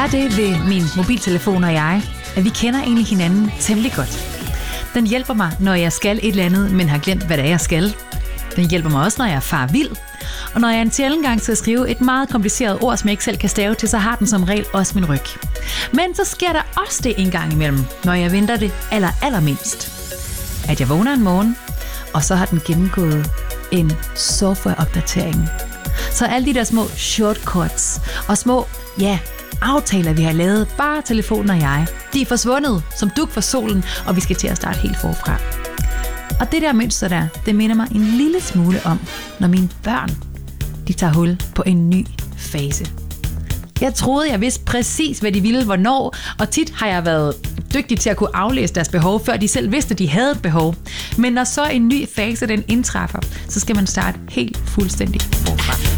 er det ved min mobiltelefon og jeg, at vi kender egentlig hinanden temmelig godt. Den hjælper mig, når jeg skal et eller andet, men har glemt, hvad det er, jeg skal. Den hjælper mig også, når jeg er far vild. Og når jeg en sjælden gang skal skrive et meget kompliceret ord, som jeg ikke selv kan stave til, så har den som regel også min ryg. Men så sker der også det en gang imellem, når jeg venter det allermindst. At jeg vågner en morgen, og så har den gennemgået en softwareopdatering. Så alle de der små shortcuts og små, aftaler, vi har lavet, bare telefonen og jeg, de er forsvundet som dug for solen, og vi skal til at starte helt forfra. Og det der mønster der, det minder mig en lille smule om, når mine børn, de tager hul på en ny fase. Jeg troede, jeg vidste præcis, hvad de ville, hvornår, og tit har jeg været dygtig til at kunne aflæse deres behov, før de selv vidste, at de havde et behov. Men når så en ny fase, den indtræffer, så skal man starte helt fuldstændig forfra.